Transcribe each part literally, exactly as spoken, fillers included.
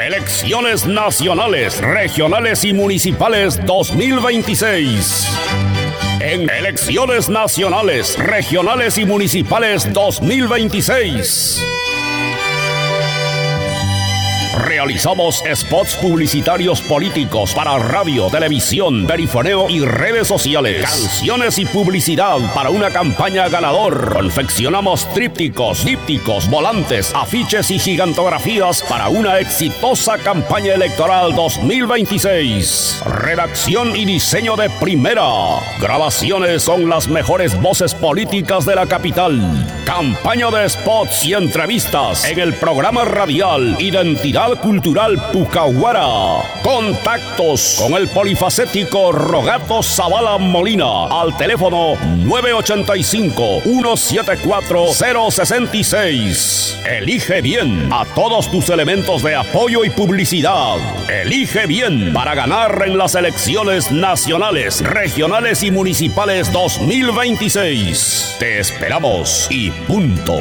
Elecciones nacionales, regionales y municipales dos mil veintiséis. En elecciones nacionales, regionales y municipales dos mil veintiséis. Realizamos spots publicitarios políticos para radio, televisión, perifoneo y redes sociales. Canciones y publicidad para una campaña ganador. Confeccionamos trípticos, dípticos, volantes, afiches y gigantografías para una exitosa campaña electoral dos mil veintiséis. Redacción y diseño de primera. Grabaciones con las mejores voces políticas de la capital. Campaña de spots y entrevistas en el programa radial Identidad Cultural Pucahuara. Contactos con el polifacético Rogato Zavala Molina al teléfono nueve ocho cinco, uno siete cuatro, cero seis seis. Elige bien a todos tus elementos de apoyo y publicidad. Elige bien para ganar en las elecciones nacionales, regionales y municipales dos mil veintiséis. Te esperamos y punto.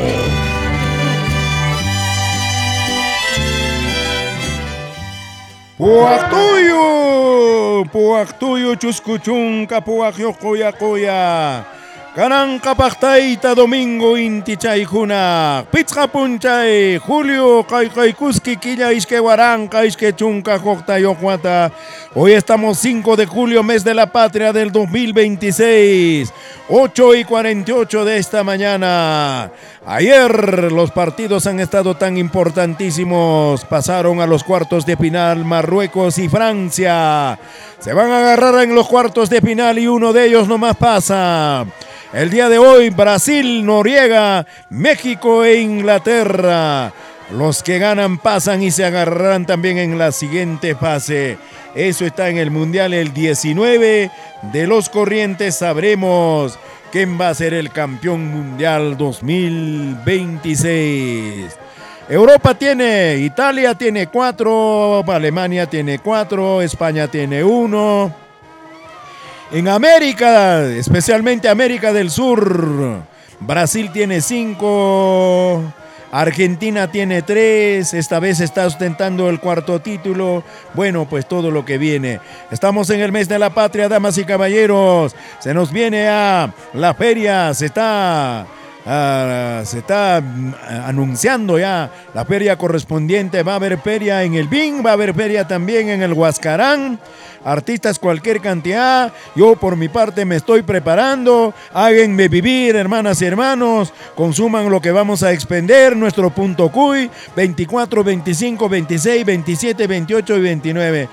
Puak tuyo, puak tuyo chuscuchunca, puak yokoya koya. Kanang kapaktaita domingo inti chay hunak. Pizca punchay, Julio kay kay kuski quilla isque guaranca isque chunca jokta yokwata. Hoy estamos cinco de julio, mes de la patria del dos mil veintiséis. ocho y cuarenta y ocho de esta mañana. Ayer los partidos han estado tan importantísimos. Pasaron a los cuartos de final Marruecos y Francia. Se van a agarrar en los cuartos de final y uno de ellos nomás pasa. El día de hoy Brasil, Noriega, México e Inglaterra. Los que ganan pasan y se agarrarán también en la siguiente fase. Eso está en el Mundial el diecinueve. De los corrientes sabremos quién va a ser el campeón mundial dos mil veintiséis. Europa tiene, Italia tiene cuatro, Alemania tiene cuatro, España tiene uno. En América, especialmente América del Sur, Brasil tiene cinco, Argentina tiene tres, esta vez está ostentando el cuarto título. Bueno, pues todo lo que viene. Estamos en el mes de la patria, damas y caballeros. Se nos viene a la feria, se está... Uh, se está uh, anunciando ya la feria correspondiente. Va a haber feria en el B I N, va a haber feria también en el Huascarán. Artistas cualquier cantidad. Yo por mi parte me estoy preparando. Háganme vivir, hermanas y hermanos. Consuman lo que vamos a expender. Nuestro punto cuy veinticuatro, veinticinco, veintiséis, veintisiete, veintiocho y veintinueve.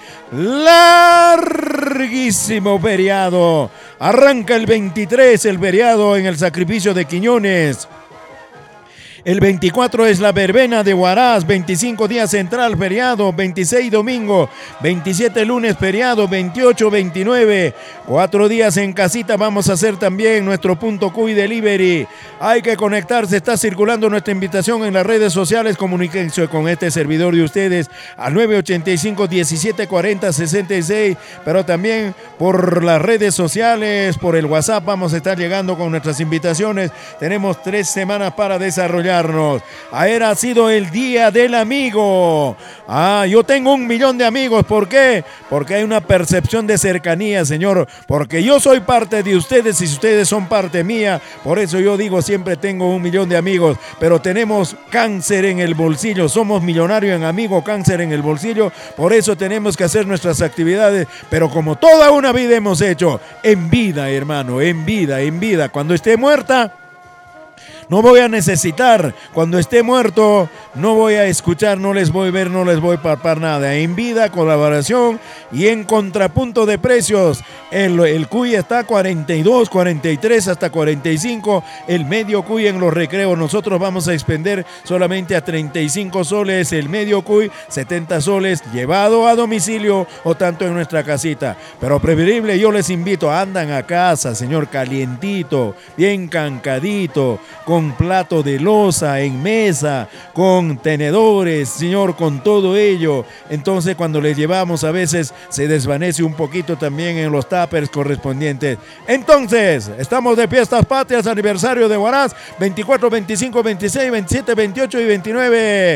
Larguísimo feriado. Arranca el veintitrés el feriado en el sacrificio de Quiñones. El veinticuatro es la verbena de Huaraz, veinticinco días central feriado, veintiséis domingo, veintisiete lunes feriado, veintiocho, veintinueve, cuatro días en casita. Vamos a hacer también nuestro punto cuy delivery. Hay que conectarse, está circulando nuestra invitación en las redes sociales. Comuníquense con este servidor de ustedes al nueve ocho cinco, diecisiete cuarenta, sesenta y seis, pero también por las redes sociales, por el WhatsApp vamos a estar llegando con nuestras invitaciones. Tenemos tres semanas para desarrollar. Ayer ha sido el día del amigo. Ah, yo tengo un millón de amigos. ¿Por qué? Porque hay una percepción de cercanía, señor. Porque yo soy parte de ustedes y ustedes son parte mía. Por eso yo digo siempre tengo un millón de amigos. Pero tenemos cáncer en el bolsillo. Somos millonarios en amigos, cáncer en el bolsillo. Por eso tenemos que hacer nuestras actividades. Pero como toda una vida hemos hecho, en vida, hermano, en vida, en vida. Cuando esté muerta, no voy a necesitar. Cuando esté muerto, no voy a escuchar, no les voy a ver, no les voy a palpar nada. En vida, colaboración y en contrapunto de precios. El, el cuy está a cuarenta y dos, cuarenta y tres, hasta cuarenta y cinco. El medio cuy en los recreos. Nosotros vamos a expender solamente a treinta y cinco soles. El medio cuy, setenta soles, llevado a domicilio o tanto en nuestra casita. Pero preferible, yo les invito, andan a casa, señor, calientito, bien cancadito, con plato de loza en mesa, con tenedores, señor, con todo ello. Entonces cuando les llevamos a veces se desvanece un poquito también en los tuppers correspondientes. Entonces, estamos de fiestas patrias, aniversario de Huaraz, veinticuatro, veinticinco, veintiséis, veintisiete, veintiocho y veintinueve.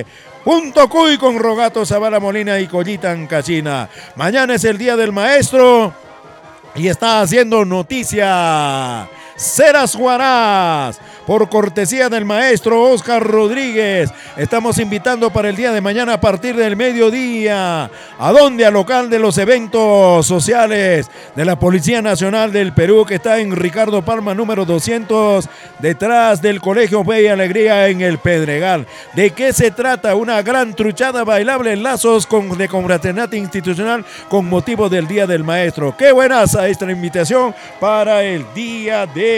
Punto Cuy con Rogato, Zavala Molina y Collitan Cachina. Mañana es el Día del Maestro y está haciendo noticia Ceras Huaraz, por cortesía del maestro Oscar Rodríguez. Estamos invitando para el día de mañana a partir del mediodía. ¿A dónde? Al local de los eventos sociales de la Policía Nacional del Perú, que está en Ricardo Palma número doscientos, detrás del Colegio Fe y Alegría en el Pedregal. ¿De qué se trata? Una gran truchada bailable en lazos con, de confraternidad institucional con motivo del Día del Maestro. Qué buenaza esta invitación para el día de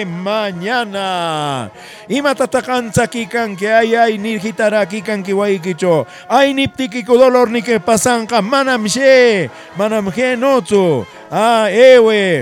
mañana. Y matatacanza kikan que hay ay ni gitara kikan que guay kicho ay ni ptiki dolor ni que pasan ka manamche manamje nocho ah ewe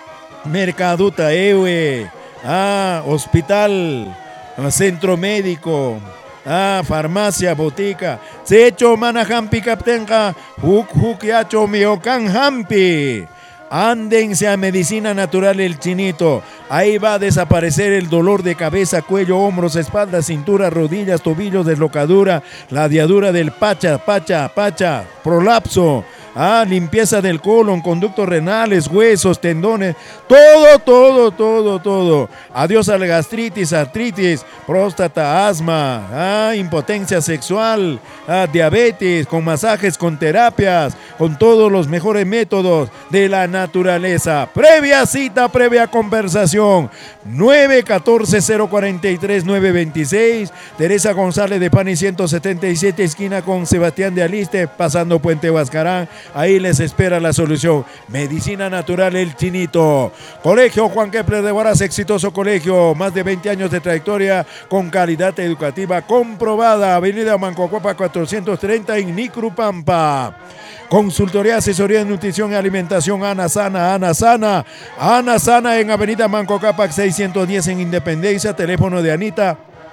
mercaduta ewe ah hospital centro médico ah farmacia botica secho manajampi kaptenka huk huk yacho miokan hampi. Ándense a Medicina Natural El Chinito. Ahí va a desaparecer el dolor de cabeza, cuello, hombros, espalda, cintura, rodillas, tobillos, deslocadura, ladeadura del pacha, pacha, pacha, prolapso. Ah, limpieza del colon, conductos renales, huesos, tendones, todo, todo, todo, todo. Adiós a la gastritis, artritis, próstata, asma, ah, impotencia sexual, ah, diabetes, con masajes, con terapias, con todos los mejores métodos de la naturaleza. Previa cita, previa conversación. nueve uno cuatro cero cuatro tres nueve dos seis. Teresa González de Pani ciento setenta y siete, esquina con Sebastián de Aliste, pasando Puente Huascarán. Ahí les espera la solución. Medicina Natural El Chinito. Colegio Juan Kepler de Huaraz, exitoso colegio. Más de veinte años de trayectoria con calidad educativa comprobada. Avenida Mancocopa cuatrocientos treinta en Nicrupampa. Consultoría, asesoría de nutrición y alimentación. Ana Sana, Ana Sana. Ana Sana en Avenida Manco Cápac seiscientos diez en Independencia. Teléfono de Anita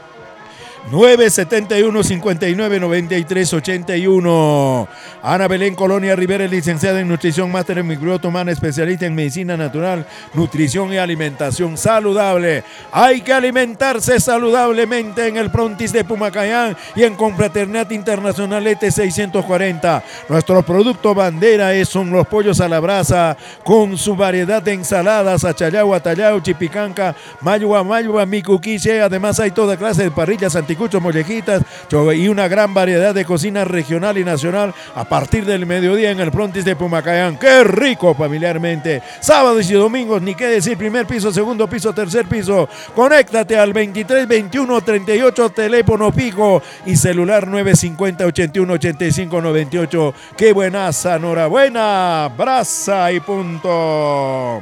nueve siete uno, cinco nueve, nueve tres ocho uno. Ana Belén Colonia Rivera, licenciada en nutrición, máster en microbiota humana, especialista en medicina natural, nutrición y alimentación saludable. Hay que alimentarse saludablemente en el Prontis de Pumacayán y en Confraternidad Internacional E T seiscientos cuarenta. Nuestro producto bandera es, son los pollos a la brasa con su variedad de ensaladas, achayau, atayau, chipicanca, mayua, mayua, micuquiche. Además hay toda clase de parrillas, anticuchos, mollejitas y una gran variedad de cocina regional y nacional a partir del mediodía en el Prontis de Pumacayán. ¡Qué rico! Familiarmente. Sábados y domingos, ni qué decir, primer piso, segundo piso, tercer piso. Conéctate al veintitrés veintiuno treinta y ocho, teléfono fijo y celular nueve cincuenta, ochenta y uno, ochenta y cinco, noventa y ocho. ¡Qué buenaza! Enhorabuena. Brasa y punto.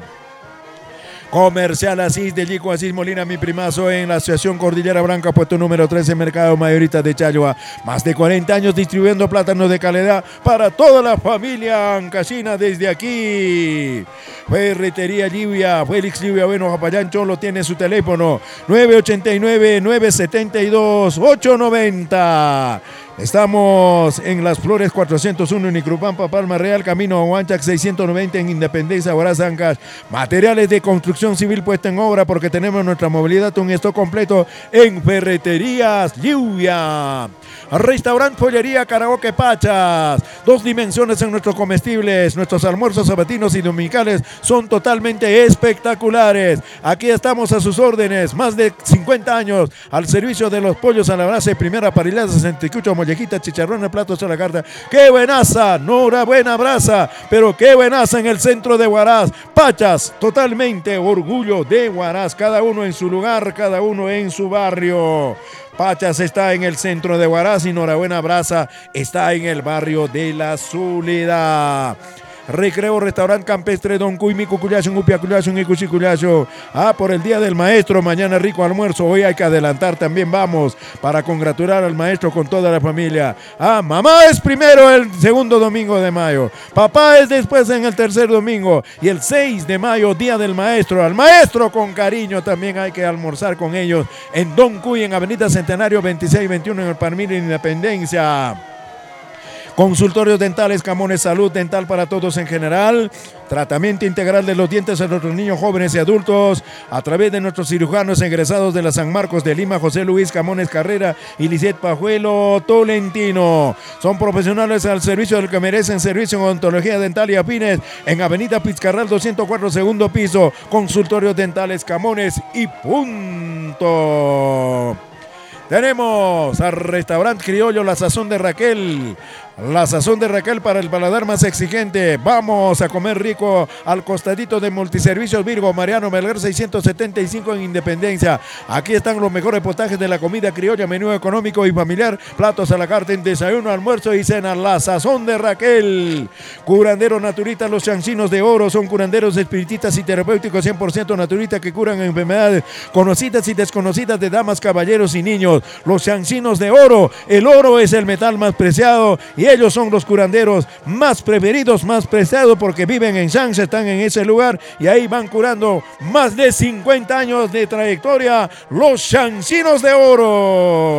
Comercial Asís de Yico, Asís Molina, mi primazo en la Asociación Cordillera Blanca, puesto número trece, Mercado Mayorista de Chayua. Más de cuarenta años distribuyendo plátanos de calidad para toda la familia ancashina desde aquí. Ferretería Lluvia, Félix Lluvia, bueno, Japayán Cholo tiene su teléfono nueve ocho nueve, nueve siete dos, ocho nueve cero. Estamos en Las Flores cuatrocientos uno en Nicrupampa, Palma Real, camino a Huanchac seiscientos noventa en Independencia, Huaraz, Ancash. Materiales de construcción civil puesta en obra porque tenemos nuestra movilidad, un stock completo en Ferreterías Lluvia. Restaurante Pollería Karaoke Pachas. Dos dimensiones en nuestros comestibles. Nuestros almuerzos sabatinos y dominicales son totalmente espectaculares. Aquí estamos a sus órdenes. Más de cincuenta años al servicio de los pollos a la brasa y primera parrillada, sesenta y ocho, mollejita, chicharrones, platos a la carta. ¡Qué buenaza! No una buena brasa, pero qué buenaza en el centro de Huaraz. Pachas, totalmente orgullo de Huaraz. Cada uno en su lugar, cada uno en su barrio. Pachas está en el centro de Huaraz y Norabuena Brasa está en el barrio de La Soledad. Recreo Restaurante Campestre Don Cuy, mi cucuyazo, un upiacuyazo, un icuchicuyazo. Ah, por el Día del Maestro, mañana rico almuerzo. Hoy hay que adelantar también, vamos, para congratular al maestro con toda la familia. Ah, mamá es primero el segundo domingo de mayo. Papá es después en el tercer domingo. Y el seis de mayo, Día del Maestro. Al maestro con cariño también hay que almorzar con ellos en Don Cuy, en Avenida Centenario veintiséis veintiuno en el Palmira Independencia. Consultorios dentales Camones, salud dental para todos en general. Tratamiento integral de los dientes a nuestros niños, jóvenes y adultos a través de nuestros cirujanos egresados de la San Marcos de Lima, José Luis Camones Carrera y Lisette Pajuelo Tolentino. Son profesionales al servicio del que merecen, servicio en odontología dental y afines en Avenida Pizcarral doscientos cuatro, segundo piso. Consultorios dentales Camones y punto. Tenemos al restaurante criollo La Sazón de Raquel. La Sazón de Raquel para el paladar más exigente. Vamos a comer rico al costadito de Multiservicios Virgo Mariano Melgar seiscientos setenta y cinco en Independencia. Aquí están los mejores potajes de la comida criolla, menú económico y familiar, platos a la carta en desayuno, almuerzo y cena. La Sazón de Raquel. Curandero naturista, los chancinos de oro son curanderos espiritistas y terapéuticos cien por ciento naturistas que curan enfermedades conocidas y desconocidas de damas, caballeros y niños. Los chancinos de oro. El oro es el metal más preciado y ellos son los curanderos más preferidos, más preciados, porque viven en Sanse, están en ese lugar y ahí van curando más de cincuenta años de trayectoria. Los chancinos de oro.